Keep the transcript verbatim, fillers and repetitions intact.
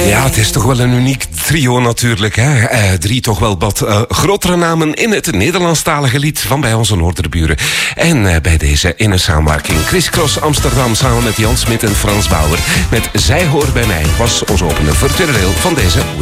Ja, het is toch wel een uniek trio natuurlijk. Hè? Uh, drie toch wel wat uh, grotere namen in het Nederlandstalige lied van bij onze Noorderburen. En uh, bij deze in een samenwerking Chris Cross Amsterdam samen met Jan Smit en Frans Bauer. Met Zij hoort bij mij was ons opener voor het tweede deel van deze